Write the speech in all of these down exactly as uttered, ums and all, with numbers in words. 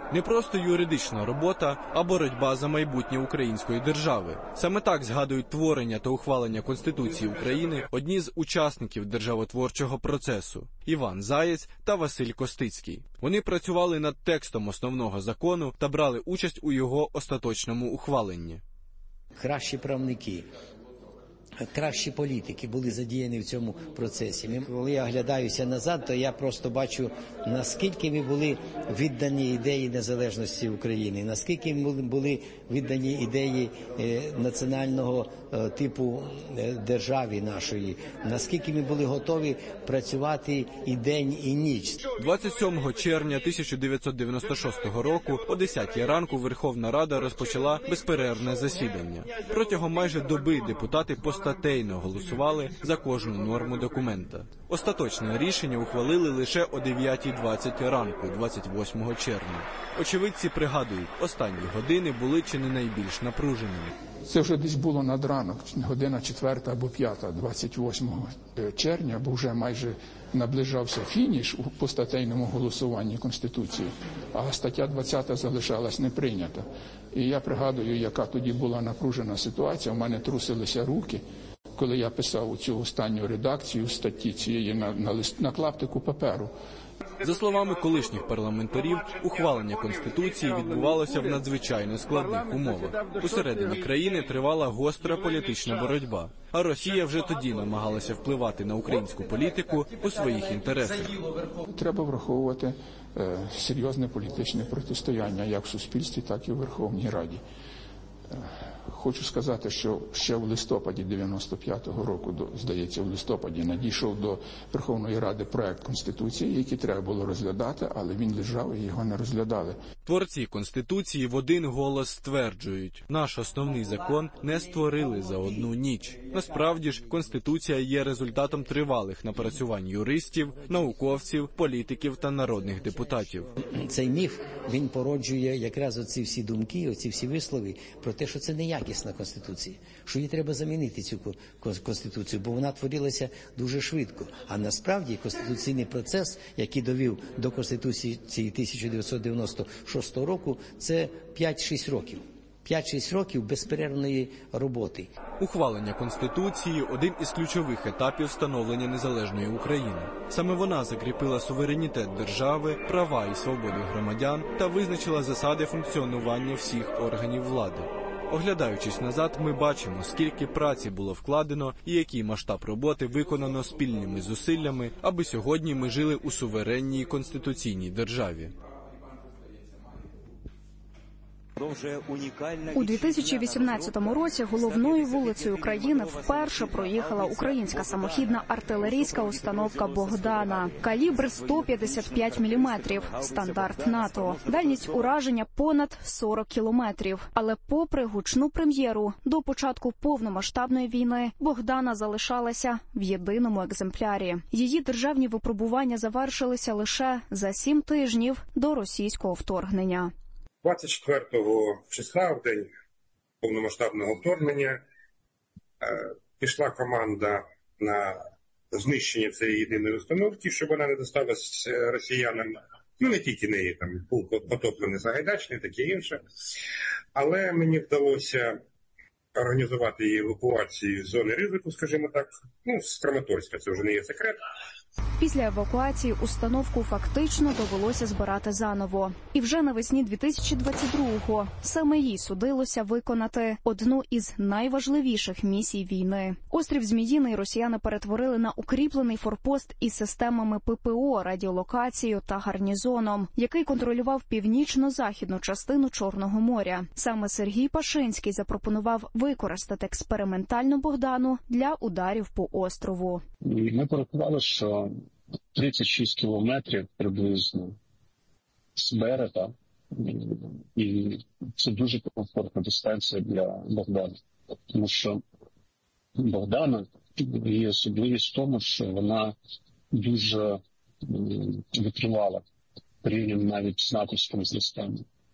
Не просто юридична робота, а боротьба за майбутнє української держави. Саме так згадують творення та ухвалення Конституції України одні з учасників державотворчого процесу – Іван Заєць та Василь Костицький. Вони працювали над текстом основного закону та брали участь у його остаточному ухваленні. Кращі правники, кращі політики були задіяні в цьому процесі. Коли я оглядаюся назад, то я просто бачу, наскільки ми були віддані ідеї незалежності України, наскільки ми були віддані ідеї національного типу держави нашої, наскільки ми були готові працювати і день, і ніч. двадцять сьомого червня тисяча дев'ятсот дев'яносто шостого року о десятій ранку Верховна Рада розпочала безперервне засідання. Протягом майже доби депутати постатейно голосували за кожну норму документа. Остаточне рішення ухвалили лише о дев'ятій двадцять ранку двадцять восьмого червня. Очевидці пригадують, останні години були чи не найбільш напруженими. Це вже десь було над ранок, година четверта або п'ята, двадцять восьмого червня, бо вже майже наближався фініш у постатейному голосуванні Конституції, а стаття двадцята залишалась не прийнята. І я пригадую, яка тоді була напружена ситуація, у мене трусилися руки, коли я писав цю останню редакцію статті цієї на, на, лист, на клаптику паперу. За словами колишніх парламентарів, ухвалення Конституції відбувалося в надзвичайно складних умовах. Усередині країни тривала гостра політична боротьба, а Росія вже тоді намагалася впливати на українську політику у своїх інтересах. Треба враховувати е, серйозне політичне протистояння як в суспільстві, так і в Верховній Раді. Хочу сказати, що ще в листопаді дев'яносто п'ятого року, здається, в листопаді надійшов до Верховної Ради проект Конституції, який треба було розглядати, але він лежав і його не розглядали. Творці Конституції в один голос стверджують, наш основний закон не створили за одну ніч. Насправді ж, Конституція є результатом тривалих напрацювань юристів, науковців, політиків та народних депутатів. Цей міф, він породжує якраз оці всі думки, оці всі вислови про те, що це неякісна Конституція, що її треба замінити, цю Конституцію, бо вона творилася дуже швидко. А насправді конституційний процес, який довів до Конституції тисяча дев'ятсот дев'яносто шостого року, це п'ять-шість років. п'ять-шість років безперервної роботи. Ухвалення Конституції – один із ключових етапів становлення незалежної України. Саме вона закріпила суверенітет держави, права і свободи громадян та визначила засади функціонування всіх органів влади. Оглядаючись назад, ми бачимо, скільки праці було вкладено і який масштаб роботи виконано спільними зусиллями, аби сьогодні ми жили у суверенній конституційній державі. У дві тисячі вісімнадцятому році головною вулицею країни вперше проїхала українська самохідна артилерійська установка «Богдана». Калібр сто п'ятдесят п'ять міліметрів, стандарт НАТО. Дальність ураження понад сорок кілометрів. Але попри гучну прем'єру, до початку повномасштабної війни «Богдана» залишалася в єдиному екземплярі. Її державні випробування завершилися лише за сім тижнів до російського вторгнення. двадцять четвертого числа, в день повномасштабного вторгнення, пішла команда на знищення цієї єдиної установки, щоб вона не досталась росіянам. Ну, не тільки неї, там був потоплений Сагайдачний, таке інше. Але мені вдалося організувати її евакуацію з зони ризику, скажімо так, ну, з Краматорська, це вже не є секрет. Після евакуації установку фактично довелося збирати заново. І вже навесні дві тисячі двадцять другого саме їй судилося виконати одну із найважливіших місій війни. Острів Зміїний росіяни перетворили на укріплений форпост із системами ППО, радіолокацією та гарнізоном, який контролював північно-західну частину Чорного моря. Саме Сергій Пашинський запропонував використати експериментальну «Богдану» для ударів по острову. Ми порахували, що тридцять шість кілометрів приблизно з берега, і це дуже комфортна дистанція для «Богдана». Тому що «Богдана» є особливість в тому, що вона дуже витривала порівняно навіть з натовським зростанням.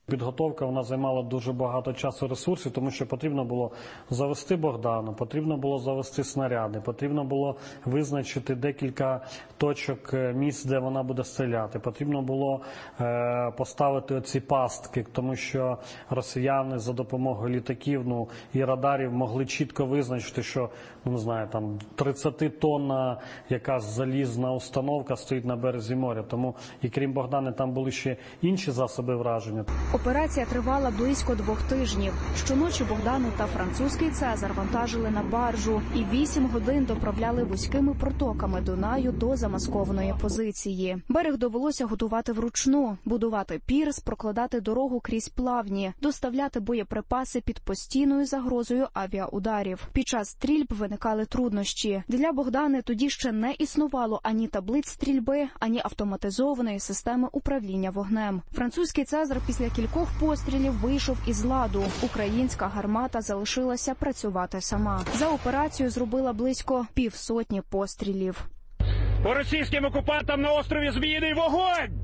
Підготовка вона займала дуже багато часу і ресурсів, тому що потрібно було завести Богдану, потрібно було завести снаряди, потрібно було визначити декілька точок місць, де вона буде стріляти. Потрібно було е, поставити оці пастки, тому що росіяни за допомогою літаків ну, і радарів могли чітко визначити, що ну, не знаю, там тридцятитонна якась залізна установка стоїть на березі моря. Тому і крім Богдани там були ще інші засоби враження. Операція тривала близько двох тижнів. Щоночі Богдану та французький Цезар вантажили на баржу і вісім годин доправляли вузькими протоками Дунаю до замаскованої позиції. Берег довелося готувати вручну, будувати пірс, прокладати дорогу крізь плавні, доставляти боєприпаси під постійною загрозою авіаударів. Під час стрільб виникали труднощі. Для Богдани тоді ще не існувало ані таблиць стрільби, ані автоматизованої системи управління вогнем. Французький Цезар після кількох пострілів вийшов із ладу. Українська гармата залишилася працювати сама. За операцію зробила близько півсотні пострілів. По російським окупантам на острові Зміїний вогонь!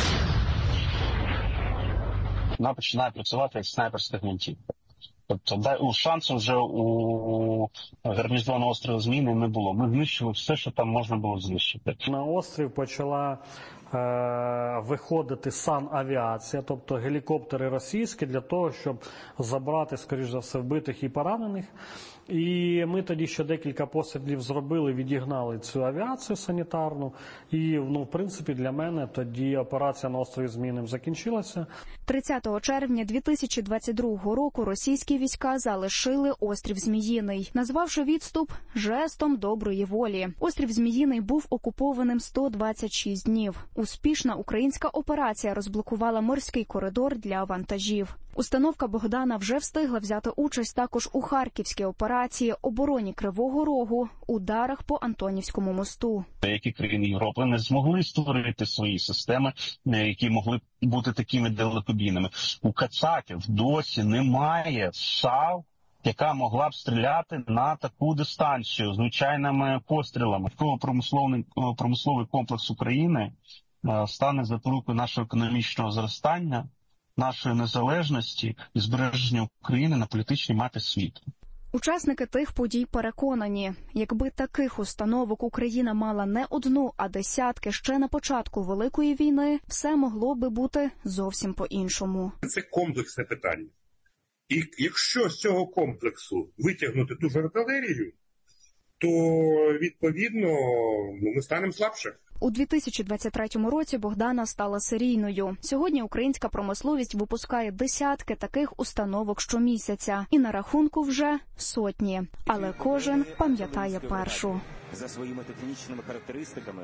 Вона починає працювати як снайперська гвинтівка. Тобто шансу вже у гарнізону острова Зміїний не було. Ми знищили все, що там можна було знищити. На острів почала е, виходити санавіація, тобто гелікоптери російські, для того, щоб забрати, скоріш за все, вбитих і поранених. І ми тоді ще декілька пострілів зробили, відігнали цю авіацію санітарну. І, ну, в принципі, для мене тоді операція на острові Зміїним закінчилася. тридцятого червня дві тисячі двадцять другого року російські війська залишили острів Зміїний, назвавши відступ жестом доброї волі. Острів Зміїний був окупованим сто двадцять шість днів. Успішна українська операція розблокувала морський коридор для вантажів. Установка Богдана вже встигла взяти участь також у Харківській операції, обороні Кривого Рогу, ударах по Антонівському мосту. Деякі країни Європи не змогли створити свої системи, які могли бути такими далекобійними. У кацапів досі немає САУ, яка могла б стріляти на таку дистанцію звичайними пострілами. Промисловий, промисловий комплекс України стане запорукою нашого економічного зростання, нашої незалежності і збереження України на політичній мапі світу. Учасники тих подій переконані, якби таких установок Україна мала не одну, а десятки ще на початку Великої війни, все могло би бути зовсім по-іншому. Це комплексне питання. І якщо з цього комплексу витягнути ту ж артилерію, то, відповідно, ми станемо слабше. У дві тисячі двадцять третьому році Богдана стала серійною. Сьогодні українська промисловість випускає десятки таких установок щомісяця. І на рахунку вже сотні. Але кожен пам'ятає першу. За своїми технічними характеристиками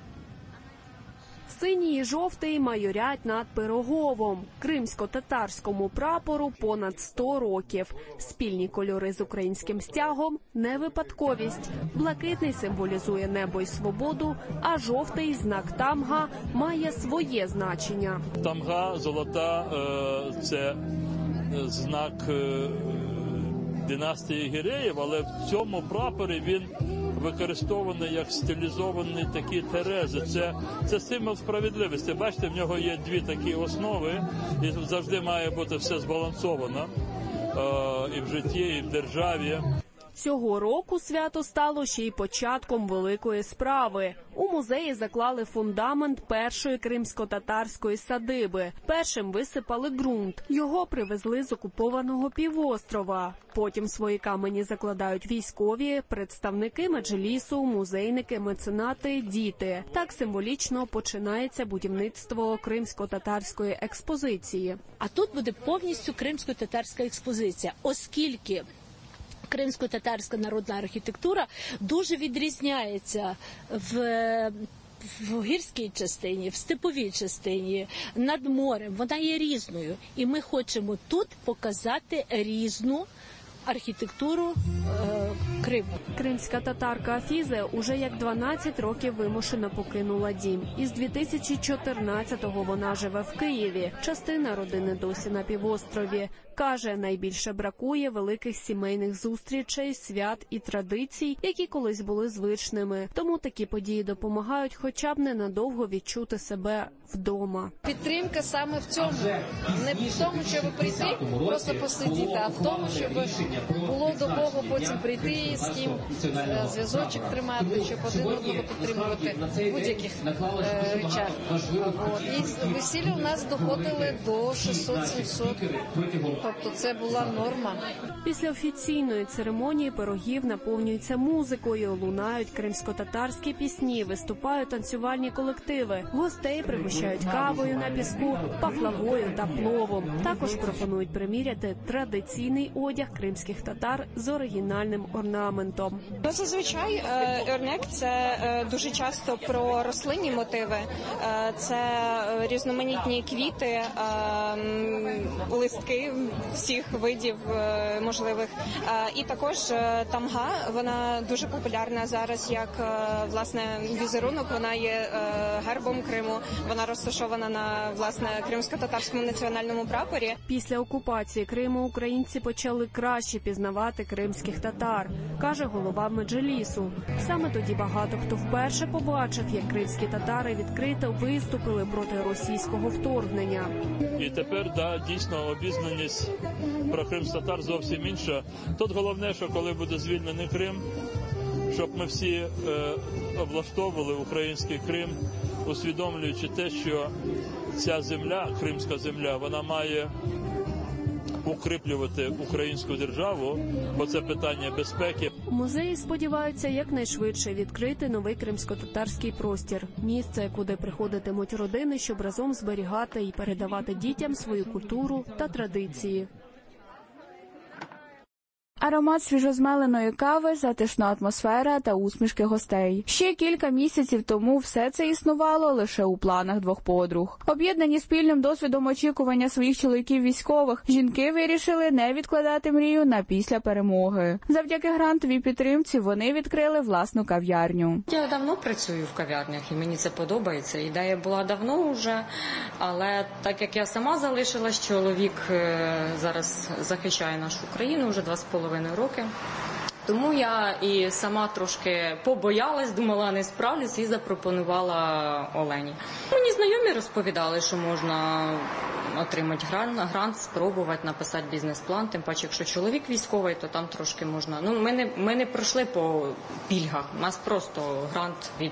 Синій і жовтий майорять над Пироговом. Кримсько-татарському прапору понад сто років. Спільні кольори з українським стягом – не випадковість. Блакитний символізує небо й свободу, а жовтий – знак тамга – має своє значення. Тамга, золота – це знак династії Гіреїв, але в цьому прапорі він використований як стилізовані такі терези. Це, це символ справедливості. Бачите, в нього є дві такі основи, і завжди має бути все збалансовано е, і в житті, і в державі. Цього року свято стало ще й початком великої справи. У музеї заклали фундамент першої кримсько-татарської садиби. Першим висипали ґрунт. Його привезли з окупованого півострова. Потім свої камені закладають військові, представники меджлісу, музейники, меценати, діти. Так символічно починається будівництво кримсько-татарської експозиції. А тут буде повністю кримсько-татарська експозиція, оскільки кримсько-татарська народна архітектура дуже відрізняється в, в гірській частині, в степовій частині, над морем. Вона є різною. І ми хочемо тут показати різну архітектуру е, Криму. Кримська татарка Афізе уже як дванадцять років вимушено покинула дім. Із дві тисячі чотирнадцятого вона живе в Києві. Частина родини досі на півострові. Каже, найбільше бракує великих сімейних зустрічей, свят і традицій, які колись були звичними. Тому такі події допомагають хоча б ненадовго відчути себе вдома. Підтримка саме в цьому. Не в тому, щоб прийти, просто посидіти, а в тому, щоб було до кого потім прийти, з ким зв'язочок тримати, щоб один одного підтримувати в будь-яких е, речах. От. І весілля у нас доходили до шістсот-сімсот, тобто це була норма. Після офіційної церемонії пирогів наповнюються музикою, лунають кримсько-татарські пісні, виступають танцювальні колективи, гостей пригощають кавою на піску, пахлавою та пловом. Також пропонують приміряти традиційний одяг кримських татар з оригінальним орнаментом. Ну, зазвичай ернек – це дуже часто про рослинні мотиви, це різноманітні квіти, листки всіх видів можливих. І також тамга, вона дуже популярна зараз як, власне, візерунок, вона є гербом Криму, вона розташована на, власне, кримсько-татарському національному прапорі. Після окупації Криму українці почали краще пізнавати кримських татар, каже голова Меджлісу. Саме тоді багато хто вперше побачив, як кримські татари відкрито виступили проти російського вторгнення. І тепер, да, дійсно, обізнаність про кримсько-татар зовсім інша. Тут головне, що коли буде звільнений Крим, щоб ми всі е, облаштовували український Крим, усвідомлюючи те, що ця земля, кримська земля, вона має укріплювати українську державу, бо це питання безпеки. У музеї сподіваються якнайшвидше відкрити новий кримсько-татарський простір. Місце, куди приходитимуть родини, щоб разом зберігати і передавати дітям свою культуру та традиції. Аромат свіжозмеленої кави, затишна атмосфера та усмішки гостей. Ще кілька місяців тому все це існувало лише у планах двох подруг. Об'єднані спільним досвідом очікування своїх чоловіків військових, жінки вирішили не відкладати мрію на після перемоги. Завдяки грантовій підтримці вони відкрили власну кав'ярню. Я давно працюю в кав'ярнях і мені це подобається. Ідея була давно вже, але так як я сама залишилась, чоловік зараз захищає нашу країну вже два з половиною роки. Тому я і сама трошки побоялась, думала, не справлюсь, і запропонувала Олені. Мені знайомі розповідали, що можна отримати грант, грант, спробувати написати бізнес-план. Тим паче, якщо чоловік військовий, то там трошки можна. Ну, ми не, ми не пройшли по пільгах, у нас просто грант від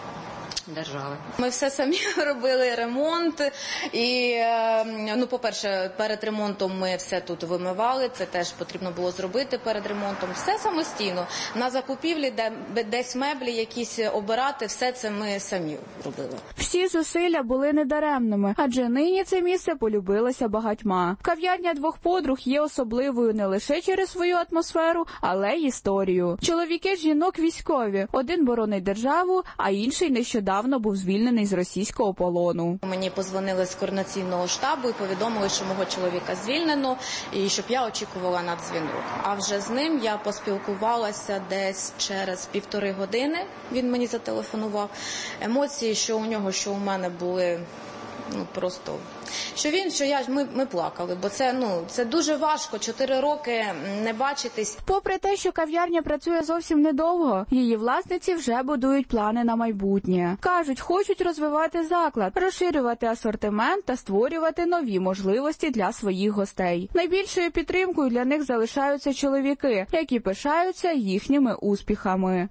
держави. Ми все самі робили, ремонт. І, ну, по-перше, перед ремонтом ми все тут вимивали, це теж потрібно було зробити перед ремонтом. Все самостійно. На закупівлі, де, десь меблі якісь обирати, все це ми самі робили. Всі зусилля були недаремними, адже нині це місце полюбилося багатьма. Кав'ярня двох подруг є особливою не лише через свою атмосферу, але й історію. Чоловіки жінок військові. Один боронить державу, а інший нещодавно Давно був звільнений з російського полону. Мені подзвонили з координаційного штабу і повідомили, що мого чоловіка звільнено, і щоб я очікувала на дзвінок. А вже з ним я поспілкувалася десь через півтори години. Він мені зателефонував. Емоції, що у нього, що у мене були, ну просто що він, що я, ми, ми плакали, бо це, ну, це дуже важко, чотири роки не бачитись. Попри те, що кав'ярня працює зовсім недовго, її власниці вже будують плани на майбутнє. Кажуть, хочуть розвивати заклад, розширювати асортимент та створювати нові можливості для своїх гостей. Найбільшою підтримкою для них залишаються чоловіки, які пишаються їхніми успіхами.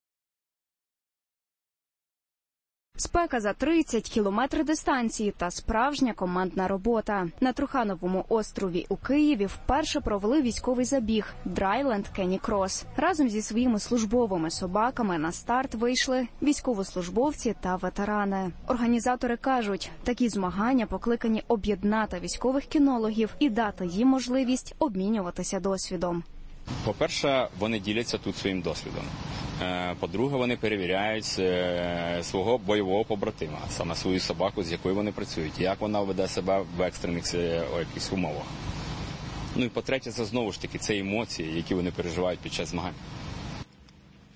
Спека за тридцять кілометрів дистанції та справжня командна робота. На Трухановому острові у Києві вперше провели військовий забіг Драйленд Кенні Крос. Разом зі своїми службовими собаками на старт вийшли військовослужбовці та ветерани. Організатори кажуть, такі змагання покликані об'єднати військових кінологів і дати їм можливість обмінюватися досвідом. По-перше, вони діляться тут своїм досвідом. По-друге, вони перевіряють свого бойового побратима, саме свою собаку, з якою вони працюють, як вона веде себе в екстрених якихось умовах. Ну і по-третє, це знову ж таки, це емоції, які вони переживають під час змагань.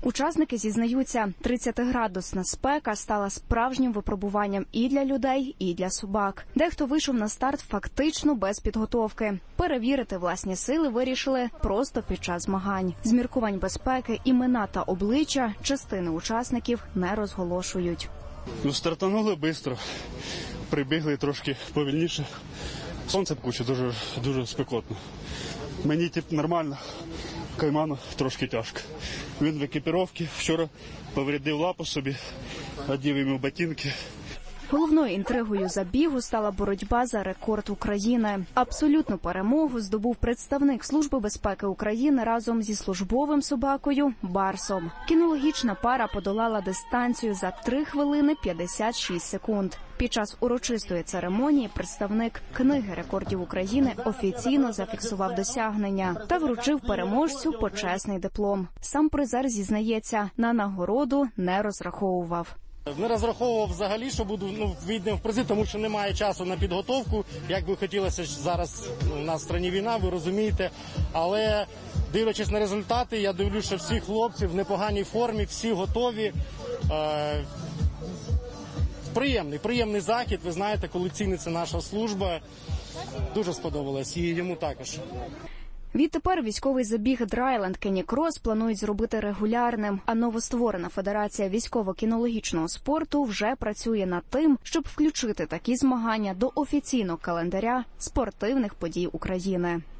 Учасники зізнаються, тридцятиградусна спека стала справжнім випробуванням і для людей, і для собак. Дехто вийшов на старт фактично без підготовки. Перевірити власні сили вирішили просто під час змагань. З міркувань безпеки імена та обличчя частини учасників не розголошують. Ну, стартанули швидко, прибігли трошки повільніше. Сонце пуче, дуже, дуже спекотно. Мені тип нормально, Кайману трошки тяжко. Він в екіпіровці, вчора повредив лапу собі, одів йому ботинки. Головною інтригою забігу стала боротьба за рекорд України. Абсолютну перемогу здобув представник Служби безпеки України разом зі службовим собакою Барсом. Кінологічна пара подолала дистанцію за три хвилини п'ятдесят шість секунд. Під час урочистої церемонії представник Книги рекордів України офіційно зафіксував досягнення та вручив переможцю почесний диплом. Сам призер зізнається, на нагороду не розраховував. Не розраховував взагалі, що буду ну, вийдемо в призи, тому що немає часу на підготовку. Як би хотілося, зараз у нас в країні війна, ви розумієте. Але дивлячись на результати, я дивлюся, що всі хлопці в непоганій формі, всі готові. Е, приємний, приємний захід. Ви знаєте, коли ціниться наша служба. Дуже сподобалось і йому також. Відтепер військовий забіг Драйленд Кенікрос планують зробити регулярним, а новостворена Федерація військово-кінологічного спорту вже працює над тим, щоб включити такі змагання до офіційного календаря спортивних подій України.